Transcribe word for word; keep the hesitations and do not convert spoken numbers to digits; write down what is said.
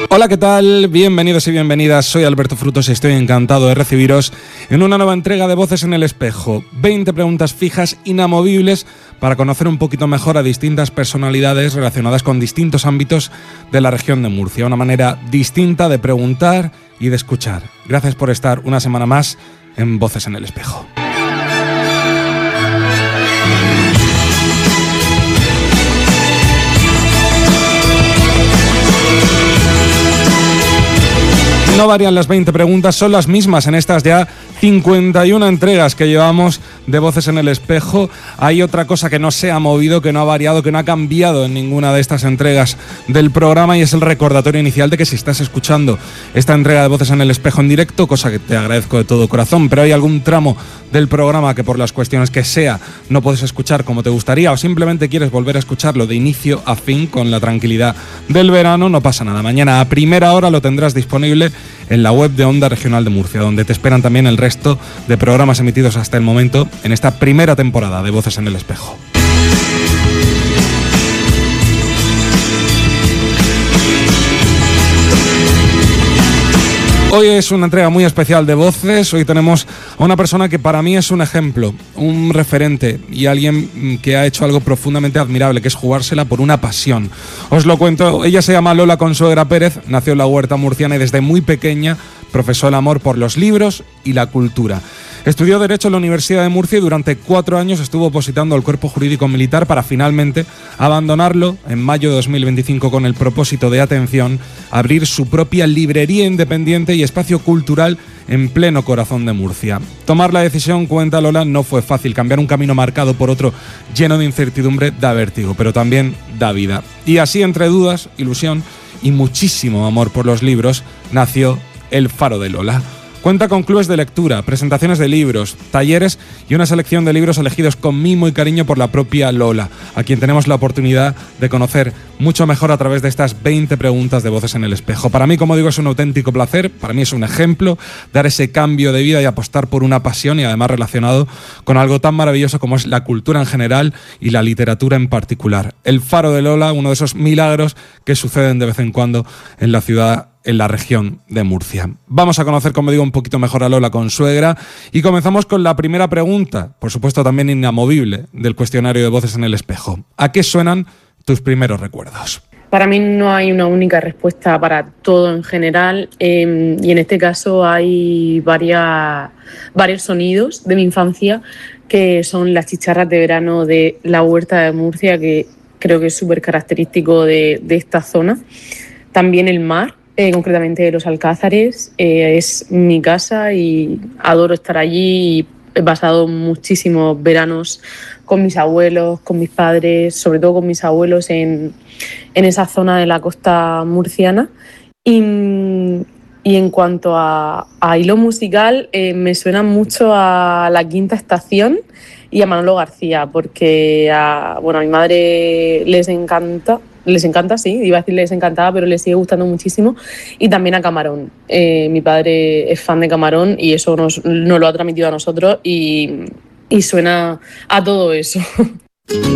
Hola, ¿qué tal? Bienvenidos y bienvenidas. Soy Alberto Frutos y estoy encantado de recibiros en una nueva entrega de Voces en el Espejo. veinte preguntas fijas, inamovibles, para conocer un poquito mejor a distintas personalidades relacionadas con distintos ámbitos de la región de Murcia. Una manera distinta de preguntar y de escuchar. Gracias por estar una semana más en Voces en el Espejo. No varían las veinte preguntas, son las mismas en estas ya cincuenta y una entregas que llevamos de Voces en el Espejo. Hay otra cosa que no se ha movido, que no ha variado, que no ha cambiado en ninguna de estas entregas del programa, y es el recordatorio inicial de que si estás escuchando esta entrega de Voces en el Espejo en directo, cosa que te agradezco de todo corazón, pero hay algún tramo del programa que por las cuestiones que sea no puedes escuchar como te gustaría, o simplemente quieres volver a escucharlo de inicio a fin con la tranquilidad del verano, no pasa nada. Mañana a primera hora lo tendrás disponible en la web de Onda Regional de Murcia, donde te esperan también el resto de programas emitidos hasta el momento en esta primera temporada de Voces en el Espejo. Hoy es una entrega muy especial de Voces. Hoy tenemos a una persona que para mí es un ejemplo, un referente y alguien que ha hecho algo profundamente admirable, que es jugársela por una pasión. Os lo cuento, ella se llama Lola Consuegra Pérez, nació en la Huerta murciana y desde muy pequeña profesó el amor por los libros y la cultura. Estudió Derecho en la Universidad de Murcia y durante cuatro años estuvo opositando al Cuerpo Jurídico Militar para finalmente abandonarlo en mayo de dos mil veinticinco con el propósito de, atención, abrir su propia librería independiente y espacio cultural en pleno corazón de Murcia. Tomar la decisión, cuenta Lola, no fue fácil. Cambiar un camino marcado por otro lleno de incertidumbre da vértigo, pero también da vida. Y así, entre dudas, ilusión y muchísimo amor por los libros, nació El Faro de Lola. Cuenta con clubes de lectura, presentaciones de libros, talleres y una selección de libros elegidos con mimo y cariño por la propia Lola, a quien tenemos la oportunidad de conocer mucho mejor a través de estas veinte preguntas de Voces en el Espejo. Para mí, como digo, es un auténtico placer, para mí es un ejemplo dar ese cambio de vida y apostar por una pasión, y además relacionado con algo tan maravilloso como es la cultura en general y la literatura en particular. El Faro de Lola, uno de esos milagros que suceden de vez en cuando en la ciudad, en la región de Murcia. Vamos a conocer, como digo, un poquito mejor a Lola Consuegra y comenzamos con la primera pregunta, por supuesto también inamovible, del cuestionario de Voces en el Espejo. ¿A qué suenan tus primeros recuerdos? Para mí no hay una única respuesta para todo en general, eh, y en este caso hay varias, varios sonidos de mi infancia, que son las chicharras de verano de la Huerta de Murcia, que creo que es súper característico de, de esta zona. También el mar, Eh, concretamente de los Alcázares, eh, es mi casa y adoro estar allí. Y he pasado muchísimos veranos con mis abuelos, con mis padres, sobre todo con mis abuelos en, en esa zona de la costa murciana. Y, y en cuanto a, a hilo musical, eh, me suena mucho a La Quinta Estación y a Manolo García, porque a, bueno, a mi madre les encanta, les encanta, sí, iba a decir les encantaba, pero les sigue gustando muchísimo, y también a Camarón. Eh, mi padre es fan de Camarón y eso nos, nos lo ha transmitido a nosotros, y, y suena a todo eso.